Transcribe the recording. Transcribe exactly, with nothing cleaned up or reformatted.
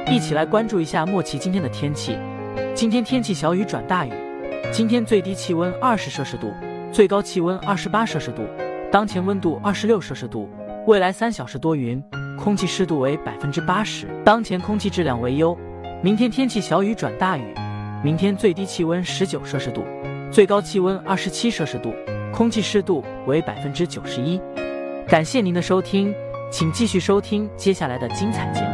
一起来关注一下莫奇今天的天气。今天天气小雨转大雨，今天最低气温二十摄氏度，最高气温二十八摄氏度，当前温度二十六摄氏度。未来三小时多云，空气湿度为百分之八十，当前空气质量为优。明天天气小雨转大雨，明天最低气温十九摄氏度，最高气温二十七摄氏度，空气湿度为百分之九十一。感谢您的收听，请继续收听接下来的精彩节目。